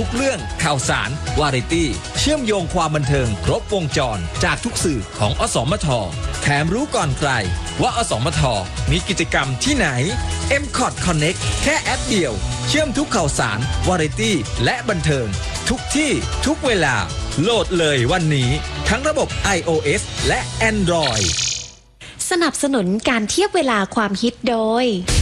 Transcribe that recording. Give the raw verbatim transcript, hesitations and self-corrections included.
กเรื่องข่าวสารวาไรตี้เชื่อมโยงความบันเทิงครบวงจรจากทุกสื่อของอสมทแถมรู้ก่อนใครว่าอสมทมีกิจกรรมที่ไหน เอ็ม คอท Connect แค่แอปเดียวเชื่อมทุกข่าวสารวาไรตี้และบันเทิงทุกที่ทุกเวลาโหลดเลยวันนี้ทั้งระบบ ไอ โอ เอส และ Android สนับสนุนการเทียบเวลาความฮิตโดย